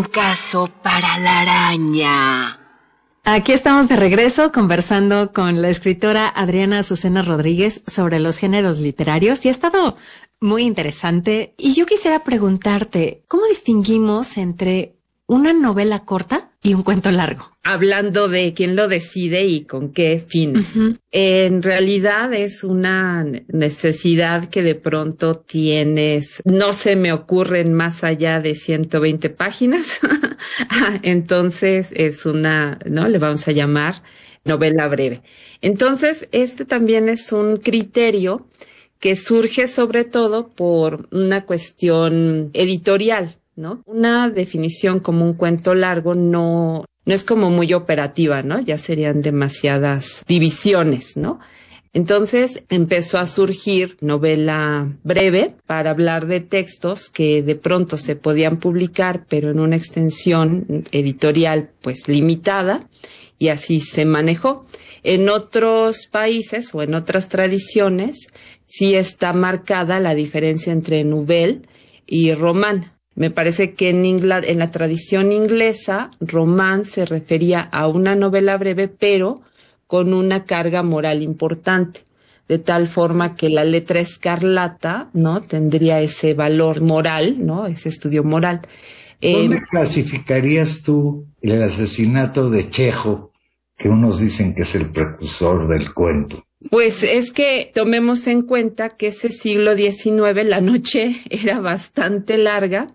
Un caso para la araña. Aquí estamos de regreso conversando con la escritora Adriana Azucena Rodríguez sobre los géneros literarios y ha estado muy interesante. Y yo quisiera preguntarte, ¿cómo distinguimos entre una novela corta y un cuento largo? Hablando de quién lo decide y con qué fines. Uh-huh. En realidad es una necesidad que de pronto tienes, no se me ocurren más allá de 120 páginas. Entonces es una, ¿no? Le vamos a llamar novela breve. Entonces este también es un criterio que surge sobre todo por una cuestión editorial, ¿no? Una definición como un cuento largo no es como muy operativa, ¿no? Ya serían demasiadas divisiones, ¿no? Entonces empezó a surgir novela breve para hablar de textos que de pronto se podían publicar, pero en una extensión editorial pues limitada, y así se manejó. En otros países o en otras tradiciones sí está marcada la diferencia entre nouvelle y roman. Me parece que en la tradición inglesa, román se refería a una novela breve, pero con una carga moral importante, de tal forma que la letra escarlata, ¿no? Tendría ese valor moral, ¿no? Ese estudio moral. ¿Dónde clasificarías tú el asesinato de Chekhov, que unos dicen que es el precursor del cuento? Pues es que tomemos en cuenta que ese siglo XIX la noche era bastante larga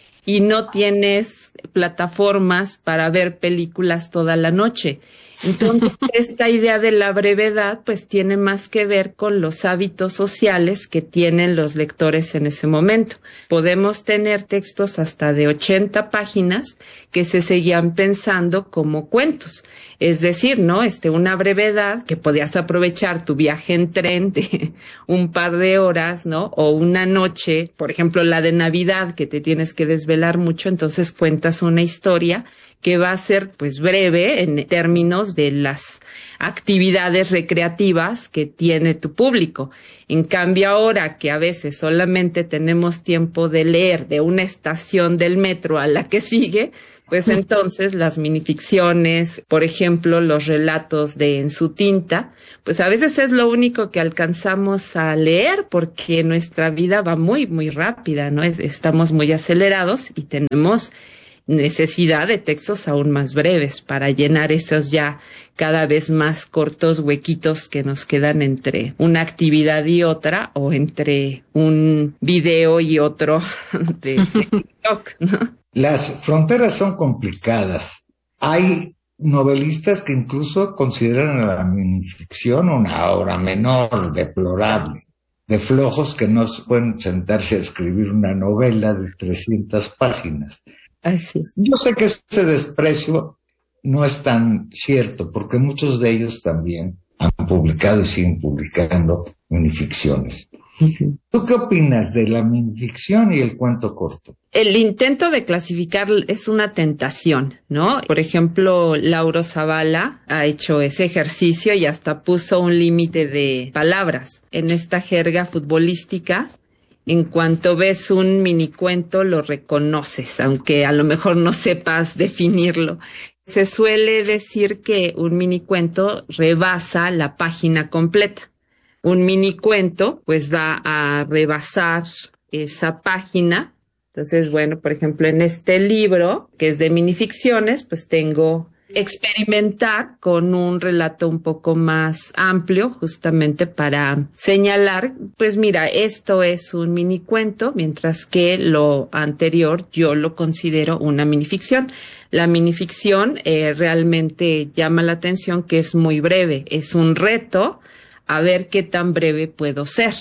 y no tienes plataformas para ver películas toda la noche. Entonces, esta idea de la brevedad, pues tiene más que ver con los hábitos sociales que tienen los lectores en ese momento. Podemos tener textos hasta de 80 páginas que se seguían pensando como cuentos. Es decir, ¿no? Una brevedad que podías aprovechar tu viaje en tren de un par de horas, ¿no? O una noche, por ejemplo, la de Navidad, que te tienes que desvelar mucho, entonces cuentas una historia que va a ser pues breve en términos de las actividades recreativas que tiene tu público. En cambio ahora que a veces solamente tenemos tiempo de leer de una estación del metro a la que sigue, pues entonces las minificciones, por ejemplo, los relatos de En su tinta, pues a veces es lo único que alcanzamos a leer porque nuestra vida va muy, muy rápida, ¿no? Estamos muy acelerados y tenemos necesidad de textos aún más breves para llenar esos ya cada vez más cortos huequitos que nos quedan entre una actividad y otra o entre un video y otro de TikTok, ¿no? Las fronteras son complicadas. Hay novelistas que incluso consideran a la minificción una obra menor, deplorable, de flojos que no pueden sentarse a escribir una novela de 300 páginas. Así es. Yo sé que ese desprecio no es tan cierto, porque muchos de ellos también han publicado y siguen publicando minificciones. Uh-huh. ¿Tú qué opinas de la minificción y el cuento corto? El intento de clasificar es una tentación, ¿no? Por ejemplo, Lauro Zavala ha hecho ese ejercicio y hasta puso un límite de palabras en esta jerga futbolística. En cuanto ves un minicuento, lo reconoces, aunque a lo mejor no sepas definirlo. Se suele decir que un minicuento rebasa la página completa. Un minicuento, pues, va a rebasar esa página. Entonces, bueno, por ejemplo, en este libro, que es de minificciones, pues tengo experimentar con un relato un poco más amplio, justamente para señalar, pues mira, esto es un minicuento, mientras que lo anterior yo lo considero una minificción. La minificción realmente llama la atención que es muy breve, es un reto a ver qué tan breve puedo ser.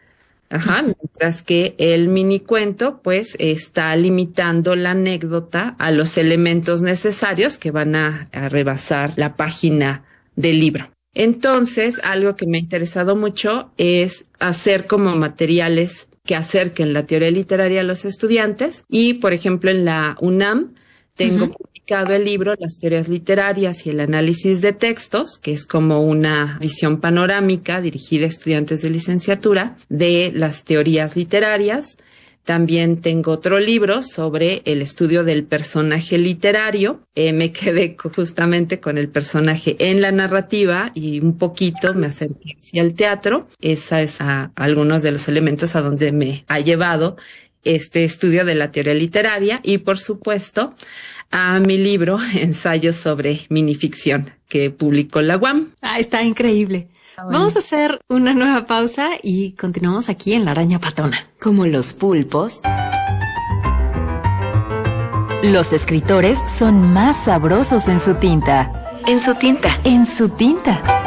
Ajá, mientras que el minicuento pues está limitando la anécdota a los elementos necesarios que van a rebasar la página del libro. Entonces, algo que me ha interesado mucho es hacer como materiales que acerquen la teoría literaria a los estudiantes y, por ejemplo, en la UNAM tengo publicado el libro Las teorías literarias y el análisis de textos, que es como una visión panorámica dirigida a estudiantes de licenciatura de las teorías literarias. También tengo otro libro sobre el estudio del personaje literario. Me quedé justamente con el personaje en la narrativa y un poquito me acerqué hacia el teatro. Esa es algunos de los elementos a donde me ha llevado este estudio de la teoría literaria y, por supuesto, a mi libro Ensayos sobre minificción que publicó la UAM. Está increíble. Bueno. Vamos a hacer una nueva pausa y continuamos aquí en La Araña Patona. Como los pulpos, los escritores son más sabrosos en su tinta. En su tinta. En su tinta.